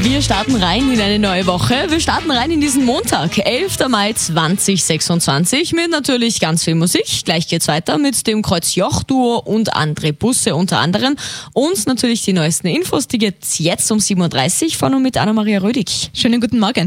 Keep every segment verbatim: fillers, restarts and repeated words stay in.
Wir starten rein in eine neue Woche. Wir starten rein in diesen Montag, elfter Mai zweitausendsechsundzwanzig, mit natürlich ganz viel Musik. Gleich geht's weiter mit dem Kreuz-Joch-Duo und André Busse unter anderem. Und natürlich die neuesten Infos, die gibt's jetzt um sieben Uhr dreißig von und mit Anna-Maria Rödig. Schönen guten Morgen.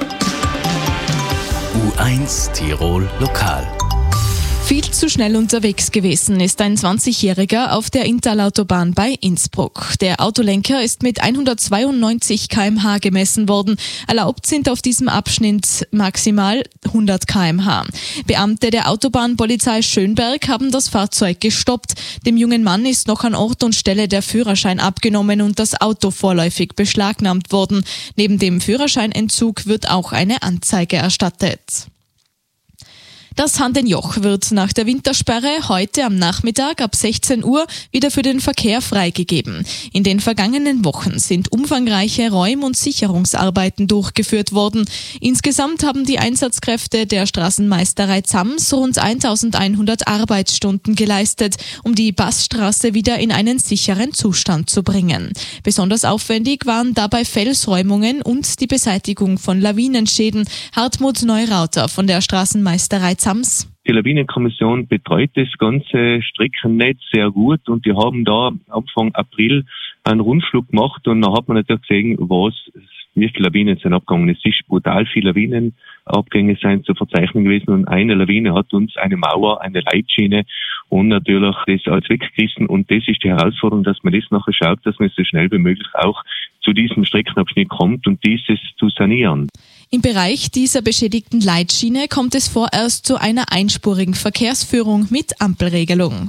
U eins Tirol Lokal. Viel zu schnell unterwegs gewesen ist ein zwanzigjähriger auf der Intalautobahn bei Innsbruck. Der Autolenker ist mit hundertzweiundneunzig Kilometer pro Stunde gemessen worden. Erlaubt sind auf diesem Abschnitt maximal hundert Kilometer pro Stunde. Beamte der Autobahnpolizei Schönberg haben das Fahrzeug gestoppt. Dem jungen Mann ist noch an Ort und Stelle der Führerschein abgenommen und das Auto vorläufig beschlagnahmt worden. Neben dem Führerscheinentzug wird auch eine Anzeige erstattet. Das Handenjoch wird nach der Wintersperre heute am Nachmittag ab sechzehn Uhr wieder für den Verkehr freigegeben. In den vergangenen Wochen sind umfangreiche Räum- und Sicherungsarbeiten durchgeführt worden. Insgesamt haben die Einsatzkräfte der Straßenmeisterei Zams rund eintausendeinhundert Arbeitsstunden geleistet, um die Passstraße wieder in einen sicheren Zustand zu bringen. Besonders aufwendig waren dabei Felsräumungen und die Beseitigung von Lawinenschäden. Hartmut Neurauter von der Straßenmeisterei Zams. Die Lawinenkommission betreut das ganze Streckennetz sehr gut und die haben da Anfang April einen Rundflug gemacht und da hat man natürlich gesehen, was, wie viele Lawinen sind abgegangen. Es ist brutal viele Lawinenabgänge sind zu verzeichnen gewesen und eine Lawine hat uns eine Mauer, eine Leitschiene und natürlich das alles weggerissen und das ist die Herausforderung, dass man das nachher schaut, dass man so schnell wie möglich auch zu diesem Streckenabschnitt kommt und dieses zu sanieren. Im Bereich dieser beschädigten Leitschiene kommt es vorerst zu einer einspurigen Verkehrsführung mit Ampelregelung.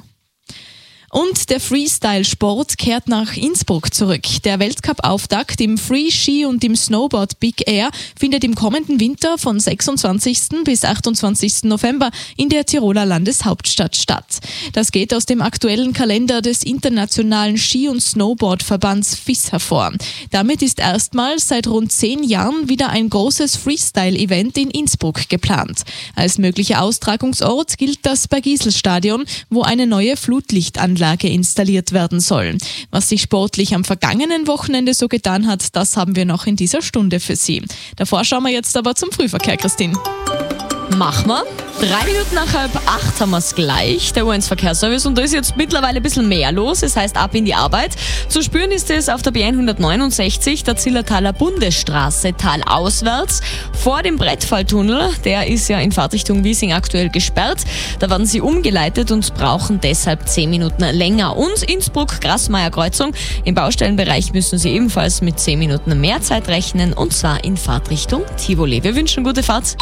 Und der Freestyle-Sport kehrt nach Innsbruck zurück. Der Weltcup-Auftakt im Free-Ski und im Snowboard Big Air findet im kommenden Winter von sechsundzwanzigsten bis achtundzwanzigsten November in der Tiroler Landeshauptstadt statt. Das geht aus dem aktuellen Kalender des Internationalen Ski- und Snowboard-Verbands F I S hervor. Damit ist erstmals seit rund zehn Jahren wieder ein großes Freestyle-Event in Innsbruck geplant. Als möglicher Austragungsort gilt das Bergisel-Stadion, wo eine neue Flutlichtanlage installiert werden soll. Was sich sportlich am vergangenen Wochenende so getan hat, das haben wir noch in dieser Stunde für Sie. Davor schauen wir jetzt aber zum Frühverkehr, Christine. Machen wir. Drei Minuten nach halb acht haben wir es gleich, der U eins Verkehrsservice. Und da ist jetzt mittlerweile ein bisschen mehr los. Das heißt, ab in die Arbeit. Zu spüren ist es auf der B hundertneunundsechzig, der Zillertaler Bundesstraße, talauswärts. Vor dem Brettfalltunnel, der ist ja in Fahrtrichtung Wiesing aktuell gesperrt. Da werden sie umgeleitet und brauchen deshalb zehn Minuten länger. Und Innsbruck-Grassmeier-Kreuzung. Im Baustellenbereich müssen sie ebenfalls mit zehn Minuten mehr Zeit rechnen. Und zwar in Fahrtrichtung Tivoli. Wir wünschen gute Fahrt.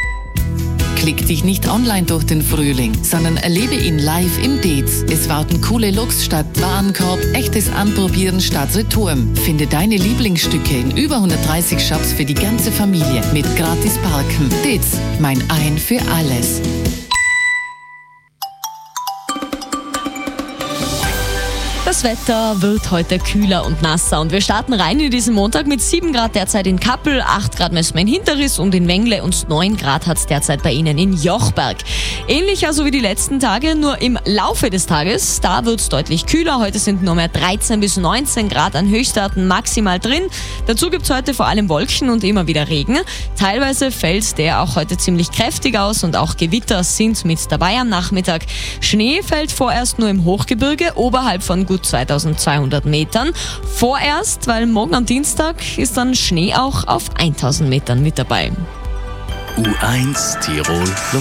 Klick dich nicht online durch den Frühling, sondern erlebe ihn live im Dez. Es warten coole Looks statt Warenkorb, echtes Anprobieren statt Retouren. Finde deine Lieblingsstücke in über hundertdreißig Shops für die ganze Familie mit gratis Parken. Dez, mein Ein für alles. Das Wetter wird heute kühler und nasser und wir starten rein in diesen Montag mit sieben Grad derzeit in Kappel, acht Grad messen wir in Hinterriss und in Wengle und neun Grad hat es derzeit bei Ihnen in Jochberg. Ähnlich also wie die letzten Tage, nur im Laufe des Tages, da wird es deutlich kühler. Heute sind nur mehr dreizehn bis neunzehn Grad an Höchstwerten maximal drin. Dazu gibt es heute vor allem Wolken und immer wieder Regen. Teilweise fällt der auch heute ziemlich kräftig aus und auch Gewitter sind mit dabei am Nachmittag. Schnee fällt vorerst nur im Hochgebirge, oberhalb von gut zweitausendzweihundert Metern. Vorerst, weil morgen am Dienstag ist dann Schnee auch auf tausend Metern mit dabei. U eins Tirol